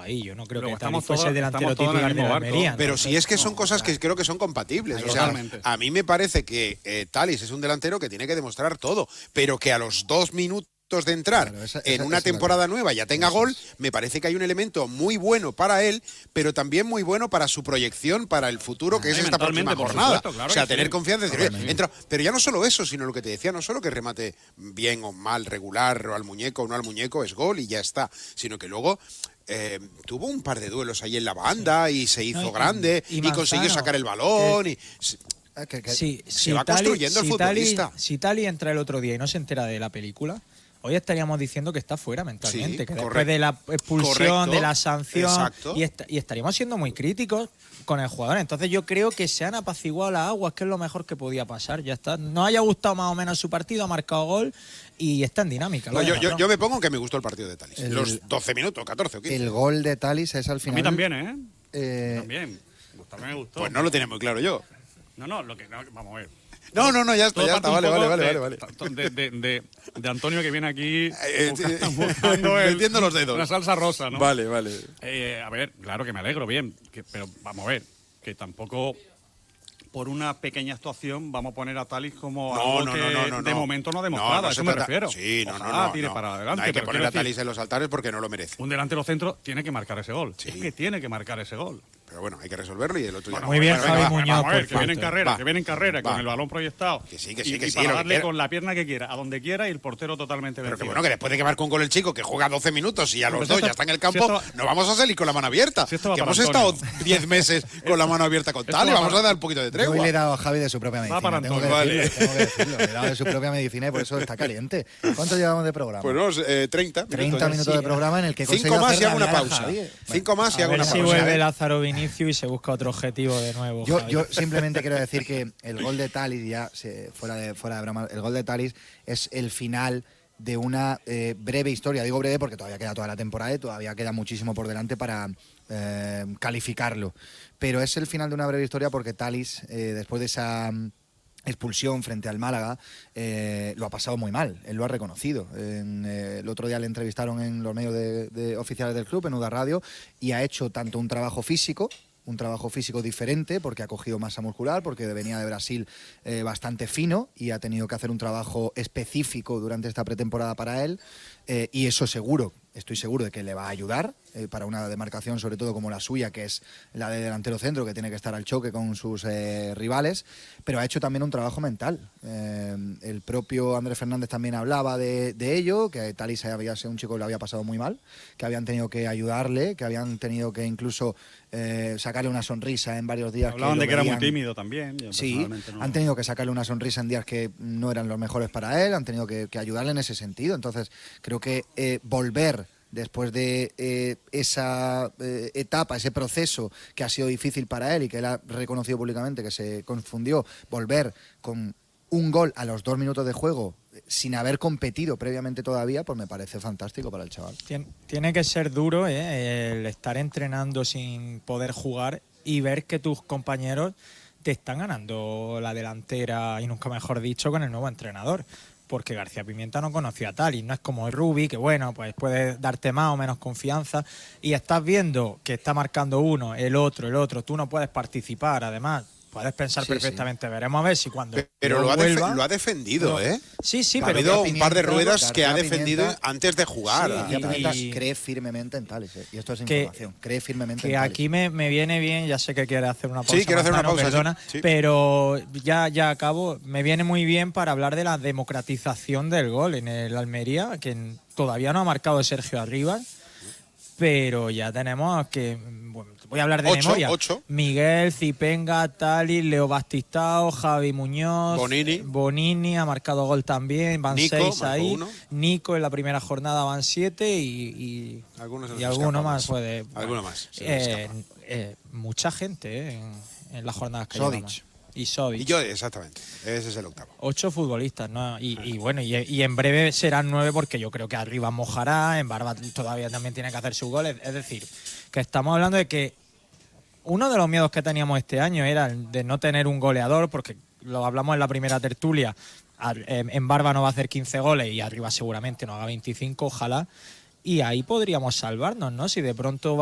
ahí. Yo no creo Luego que Talis fuese el delantero todos en el titular de mismo la barco. Almería. Pero si es que son cosas que creo que son compatibles. O sea, a mí me parece que Talis es un delantero que tiene que demostrar todo, pero que a los 2 minutos de entrar en una temporada nueva ya tenga gol, me parece que hay un elemento muy bueno para él, pero también muy bueno para su proyección, para el futuro, que es esta próxima jornada. Supuesto, claro, o sea, tener sí. confianza, decir, entra. Pero ya no solo eso, sino lo que te decía, no solo que remate bien o mal, regular, o al muñeco o no al muñeco, es gol y ya está, sino que luego tuvo un par de duelos ahí en la banda y se hizo grande y consiguió sacar el balón y se va construyendo el futbolista. Si Talis entra el otro día y no se entera de la película, hoy estaríamos diciendo que está fuera mentalmente, sí, que después de la expulsión, de la sanción, y estaríamos siendo muy críticos con el jugador. Entonces yo creo que se han apaciguado las aguas, que es lo mejor que podía pasar. Ya está. Nos haya gustado más o menos su partido, ha marcado gol y está en dinámica. No, yo me pongo que me gustó el partido de Talis. Los 12 minutos, 14 o 15. El gol de Talis es al final... A mí también, también. También me gustó. Pues no lo tenía muy claro yo. No, vamos a ver. No, ya está, vale. De Antonio, que viene aquí metiendo los dedos. Una salsa rosa, ¿no? Vale. A ver, claro que me alegro, bien. Pero vamos a ver, que tampoco por una pequeña actuación vamos a poner a Talis como algo que de momento no ha demostrado. A eso me refiero. Sí, tire para adelante. No hay que poner a Talis en los altares porque no lo merece. Un delantero centro tiene que marcar ese gol. Sí. Es que tiene que marcar ese gol. Pero bueno, hay que resolverlo y el otro día Muy bien, Javi Muñoz. Vamos a ver, que viene en carrera, con el balón proyectado. Que sí, para darle con la pierna que quiera, a donde quiera, y el portero totalmente vencido. Pero que bueno, que después de que marque un gol el chico, que juega 12 minutos y a los dos ya está en el campo, no vamos a salir con la mano abierta. Que hemos estado 10 meses con la mano abierta con tal y vamos a dar un poquito de tregua. Yo le he dado a Javi de su propia medicina. Tengo que decirlo. Le he dado de su propia medicina y por eso está caliente. ¿Cuánto llevamos de programa? Pues 30. 30 minutos de programa en el que 5 más y hago una pausa. 5 más y hago una pausa. Si vuelve Lázaro Vinicius y se busca otro objetivo de nuevo. Yo simplemente quiero decir que el gol de Talis, fuera de broma, el gol de Talis es el final de una breve historia. Digo breve porque todavía queda toda la temporada y todavía queda muchísimo por delante para calificarlo. Pero es el final de una breve historia porque Talis, después de esa expulsión frente al Málaga, lo ha pasado muy mal, él lo ha reconocido. El otro día le entrevistaron en los medios de oficiales del club, en UDA Radio, y ha hecho tanto un trabajo físico diferente, porque ha cogido masa muscular, porque venía de Brasil bastante fino y ha tenido que hacer un trabajo específico durante esta pretemporada para él, y eso estoy seguro de que le va a ayudar para una demarcación sobre todo como la suya, que es la de delantero centro, que tiene que estar al choque con sus rivales, pero ha hecho también un trabajo mental. El propio Andrés Fernández también hablaba de ello, que Talis había sido un chico que le había pasado muy mal, que habían tenido que ayudarle, que habían tenido que incluso sacarle una sonrisa en varios días. Hablaban de que era muy tímido también. Sí, han tenido que sacarle una sonrisa en días que no eran los mejores para él, han tenido que ayudarle en ese sentido. Entonces creo que volver después de esa etapa, ese proceso que ha sido difícil para él y que él ha reconocido públicamente que se confundió, volver con un gol a los 2 minutos de juego sin haber competido previamente todavía, pues me parece fantástico para el chaval. Tiene que ser duro el estar entrenando sin poder jugar y ver que tus compañeros te están ganando la delantera, y nunca mejor dicho, con el nuevo entrenador. Porque García Pimienta no conocía a Talis, no es como el Rubi, que bueno, pues puede darte más o menos confianza, y estás viendo que está marcando uno, el otro, tú no puedes participar, además puedes pensar perfectamente, veremos a ver si cuando pero lo ha defendido, ¿eh? Sí, ha habido un par de ruedas que ha defendido antes de jugar. Y cree firmemente en Talis, y esto es información, cree firmemente en Talis. Talis. Aquí me viene bien, ya sé que quiere hacer una pausa. Sí, quiero hacer una pausa, perdona, sí. Pero ya acabo, me viene muy bien para hablar de la democratización del gol en el Almería, que todavía no ha marcado Sergio Arribas, pero ya tenemos que... Bueno, voy a hablar de memoria. 8. Miguel, Zipenga, Talis, Leo Bastistao, Javi Muñoz, Bonini ha marcado gol también, van Nico, 6 ahí. 1. Nico en la primera jornada van 7 y alguno más puede. Alguno más. Mucha gente en las jornadas que Sodic. llevamos. Y Sodic. Y yo, exactamente. Ese es el octavo. 8 futbolistas, ¿no? Y bueno, y en breve serán 9 porque yo creo que arriba mojará, en Barba todavía también tiene que hacer sus goles. Es decir, que estamos hablando de que uno de los miedos que teníamos este año era el de no tener un goleador, porque lo hablamos en la primera tertulia, en Barba no va a hacer 15 goles y arriba seguramente no haga 25, ojalá. Y ahí podríamos salvarnos, ¿no? Si de pronto